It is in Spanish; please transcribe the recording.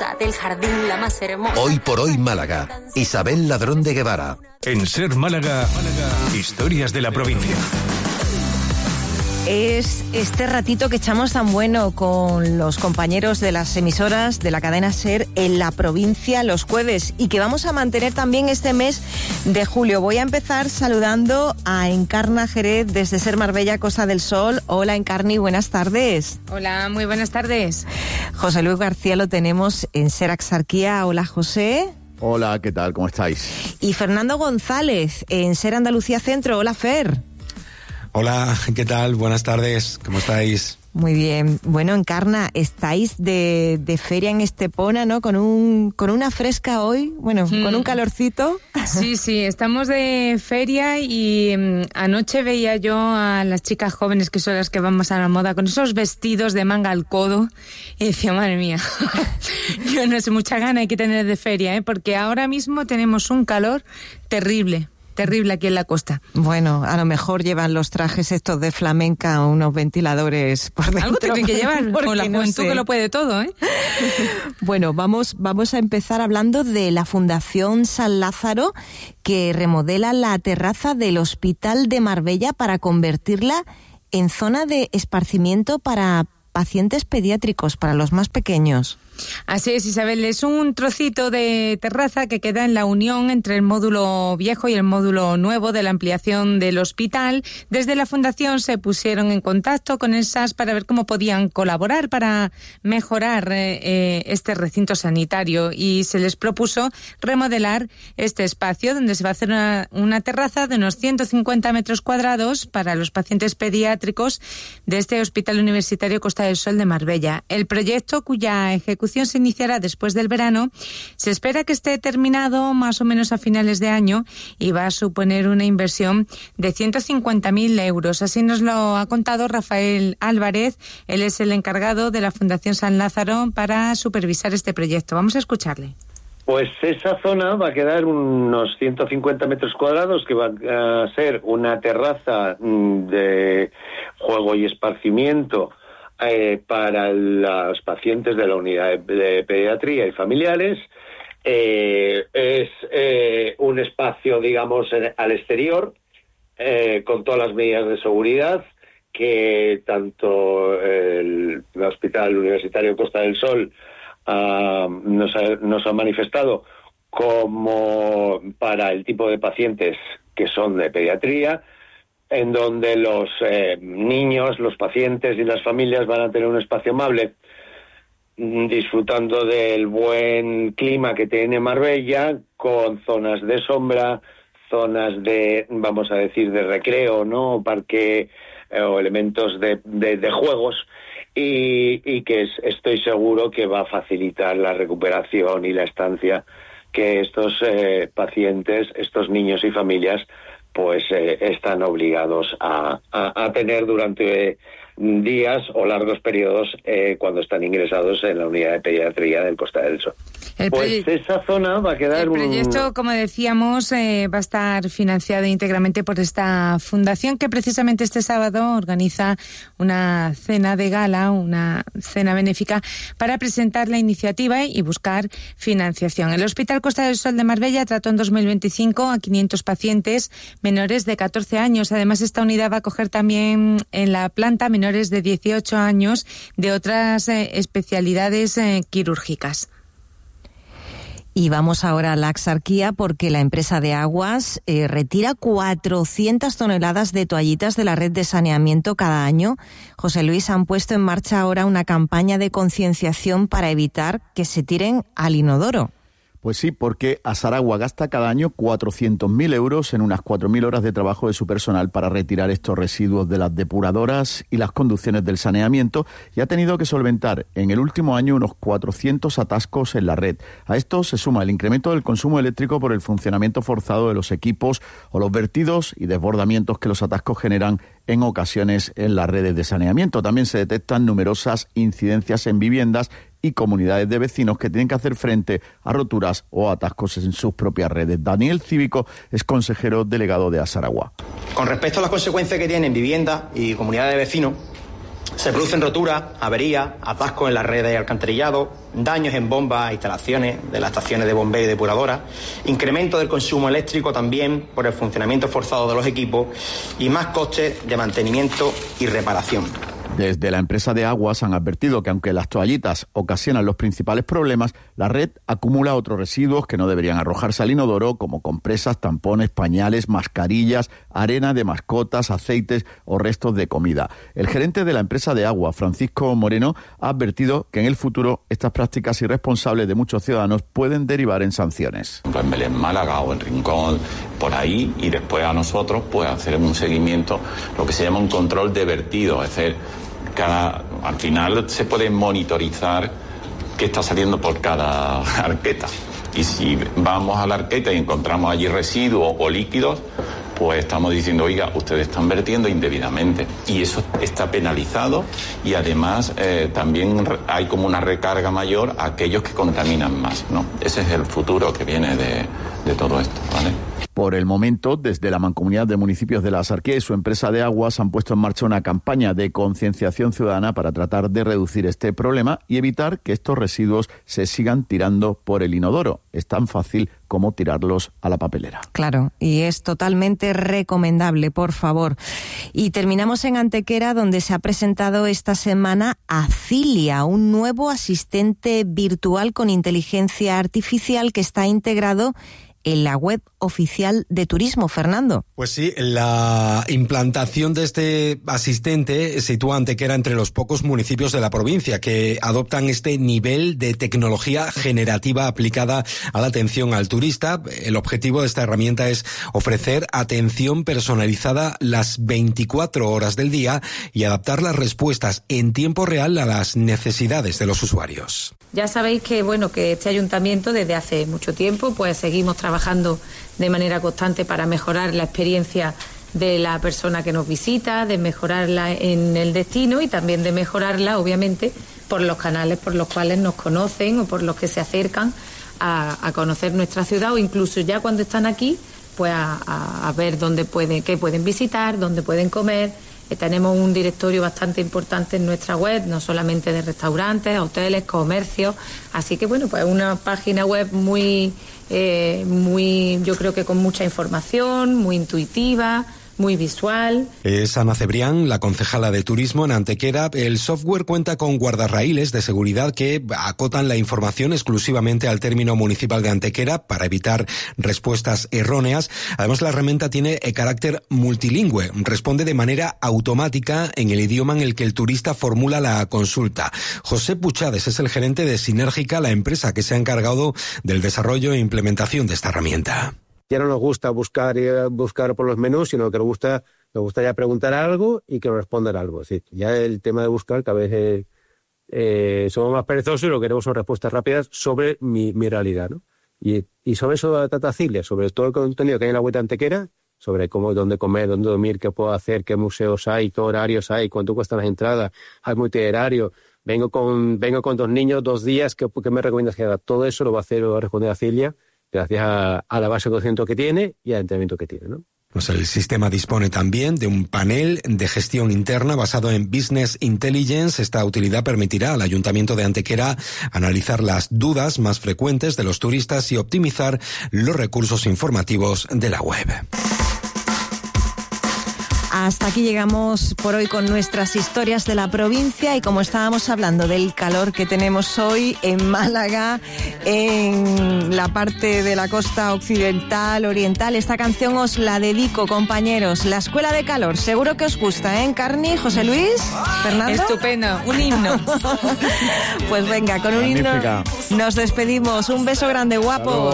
rosa del jardín, la más hermosa. Hoy por hoy Málaga. Isabel Ladrón de Guevara. En Ser Málaga, historias de la provincia. Es este ratito que echamos tan bueno con los compañeros de las emisoras de la cadena SER en la provincia los jueves y que vamos a mantener también este mes de julio. Voy a empezar saludando a Encarna Jerez desde SER Marbella, Costa del Sol. Hola Encarni, buenas tardes. Hola, muy buenas tardes. José Luis García lo tenemos en SER Axarquía. Hola José. Hola, ¿qué tal? ¿Cómo estáis? Y Fernando González en SER Andalucía Centro. Hola Fer. Hola, ¿qué tal? Buenas tardes, ¿cómo estáis? Muy bien. Bueno, Encarna, estáis de feria en Estepona, ¿no? Con una fresca hoy, bueno, con un calorcito. Sí, estamos de feria y anoche veía yo a las chicas jóvenes, que son las que van más a la moda, con esos vestidos de manga al codo, y decía, madre mía, yo no sé, mucha gana hay que tener de feria, porque ahora mismo tenemos un calor terrible aquí en la costa. Bueno, a lo mejor llevan los trajes estos de flamenca, unos ventiladores por dentro. Algo tienen que llevar, con la juventud que lo puede todo, ¿eh? Bueno, vamos a empezar hablando de la Fundación San Lázaro, que remodela la terraza del Hospital de Marbella para convertirla en zona de esparcimiento para pacientes pediátricos, para los más pequeños. Así es, Isabel, es un trocito de terraza que queda en la unión entre el módulo viejo y el módulo nuevo de la ampliación del hospital. Desde la Fundación se pusieron en contacto con el SAS para ver cómo podían colaborar para mejorar este recinto sanitario y se les propuso remodelar este espacio donde se va a hacer una terraza de unos 150 metros cuadrados para los pacientes pediátricos de este Hospital Universitario Costa del Sol de Marbella. El proyecto, cuya ejecución se iniciará después del verano, se espera que esté terminado más o menos a finales de año y va a suponer una inversión de 150.000 euros. Así nos lo ha contado Rafael Álvarez. Él es el encargado de la Fundación San Lázaro para supervisar este proyecto. Vamos a escucharle. Pues esa zona va a quedar unos 150 metros cuadrados, que va a ser una terraza de juego y esparcimiento para los pacientes de la unidad de pediatría y familiares. Es un espacio, digamos, al exterior, con todas las medidas de seguridad que tanto el Hospital Universitario Costa del Sol nos ha manifestado, como para el tipo de pacientes que son de pediatría, en donde los niños, los pacientes y las familias van a tener un espacio amable, disfrutando del buen clima que tiene Marbella, con zonas de sombra, zonas de, vamos a decir, de recreo, ¿no? Parque o elementos de juegos, y que estoy seguro que va a facilitar la recuperación y la estancia que estos pacientes, estos niños y familias, pues están obligados a tener durante días o largos periodos cuando están ingresados en la unidad de pediatría del Costa del Sol. Pues esa zona va a quedar El proyecto, como decíamos, va a estar financiado íntegramente por esta fundación, que precisamente este sábado organiza una cena de gala, una cena benéfica, para presentar la iniciativa y buscar financiación. El Hospital Costa del Sol de Marbella trató en 2025 a 500 pacientes menores de 14 años. Además, esta unidad va a acoger también en la planta menores de 18 años de otras especialidades quirúrgicas. Y vamos ahora a la Axarquía, porque la empresa de aguas retira 400 toneladas de toallitas de la red de saneamiento cada año. José Luis, han puesto en marcha ahora una campaña de concienciación para evitar que se tiren al inodoro. Pues sí, porque Asaragua gasta cada año 400.000 euros en unas 4.000 horas de trabajo de su personal para retirar estos residuos de las depuradoras y las conducciones del saneamiento, y ha tenido que solventar en el último año unos 400 atascos en la red. A esto se suma el incremento del consumo eléctrico por el funcionamiento forzado de los equipos o los vertidos y desbordamientos que los atascos generan en ocasiones en las redes de saneamiento. También se detectan numerosas incidencias en viviendas y comunidades de vecinos que tienen que hacer frente a roturas o atascos en sus propias redes. Daniel Cívico es consejero delegado de Asaragua. Con respecto a las consecuencias que tienen viviendas y comunidades de vecinos, Se producen roturas, averías, atascos en las redes de alcantarillado, daños en bombas, instalaciones de las estaciones de bombeo y depuradoras, incremento del consumo eléctrico también por el funcionamiento forzado de los equipos y más costes de mantenimiento y reparación. Desde la empresa de aguas han advertido que aunque las toallitas ocasionan los principales problemas, la red acumula otros residuos que no deberían arrojarse al inodoro, como compresas, tampones, pañales, mascarillas, arena de mascotas, aceites o restos de comida. El gerente de la empresa de agua, Francisco Moreno, ha advertido que en el futuro estas prácticas irresponsables de muchos ciudadanos pueden derivar en sanciones. En Belén, Málaga o en Rincón, por ahí, y después a nosotros pues hacer un seguimiento, lo que se llama un control de vertido, es decir, al final se puede monitorizar qué está saliendo por cada arqueta. Y si vamos a la arqueta y encontramos allí residuos o líquidos, pues estamos diciendo, oiga, ustedes están vertiendo indebidamente. Y eso está penalizado y además también hay como una recarga mayor a aquellos que contaminan más, ¿no? Ese es el futuro que viene de todo esto, ¿vale? Por el momento, desde la Mancomunidad de Municipios de la Axarquía y su empresa de aguas han puesto en marcha una campaña de concienciación ciudadana para tratar de reducir este problema y evitar que estos residuos se sigan tirando por el inodoro. Es tan fácil como tirarlos a la papelera. Claro, y es totalmente recomendable, por favor. Y terminamos en Antequera, donde se ha presentado esta semana Acilia, un nuevo asistente virtual con inteligencia artificial que está integrado en la web oficial de turismo. Fernando. Pues sí, la implantación de este asistente sitúa Antequera entre los pocos municipios de la provincia que adoptan este nivel de tecnología generativa aplicada a la atención al turista. El objetivo de esta herramienta es ofrecer atención personalizada las 24 horas del día y adaptar las respuestas en tiempo real a las necesidades de los usuarios. Ya sabéis que que este ayuntamiento desde hace mucho tiempo pues seguimos trabajando de manera constante para mejorar la experiencia de la persona que nos visita, de mejorarla en el destino y también de mejorarla, obviamente, por los canales por los cuales nos conocen o por los que se acercan a conocer nuestra ciudad o incluso ya cuando están aquí, pues a ver qué pueden visitar, dónde pueden comer. Tenemos un directorio bastante importante en nuestra web, no solamente de restaurantes, hoteles, comercios, así que pues una página web muy, yo creo que con mucha información, muy intuitiva, muy visual. Es Ana Cebrián, la concejala de turismo en Antequera. El software cuenta con guardarraíles de seguridad que acotan la información exclusivamente al término municipal de Antequera para evitar respuestas erróneas. Además, la herramienta tiene carácter multilingüe. Responde de manera automática en el idioma en el que el turista formula la consulta. José Puchades es el gerente de Sinérgica, la empresa que se ha encargado del desarrollo e implementación de esta herramienta. Ya no nos gusta buscar por los menús, sino que nos gusta ya preguntar algo y que nos respondan algo. Sí, ya el tema de buscar, que a veces somos más perezosos y lo que queremos son respuestas rápidas sobre mi realidad, ¿no? Y sobre eso trata Acilia, sobre todo el contenido que hay en la web de Antequera, sobre dónde comer, dónde dormir, qué puedo hacer, qué museos hay, qué horarios hay, cuánto cuestan las entradas, hay muy itinerario. Vengo con 2 niños, 2 días, ¿qué me recomiendas que haga? Todo eso lo va a responder Acilia, gracias a la base de conocimiento que tiene y al entrenamiento que tiene, ¿no? Pues el sistema dispone también de un panel de gestión interna basado en Business Intelligence. Esta utilidad permitirá al Ayuntamiento de Antequera analizar las dudas más frecuentes de los turistas y optimizar los recursos informativos de la web. Hasta aquí llegamos por hoy con nuestras historias de la provincia y como estábamos hablando del calor que tenemos hoy en Málaga, en la parte de la costa occidental, oriental, esta canción os la dedico, compañeros. La Escuela de Calor, seguro que os gusta, ¿eh? Carni, José Luis, Fernando. Estupendo, un himno. Pues venga, con un himno nos despedimos. Un beso grande, guapo.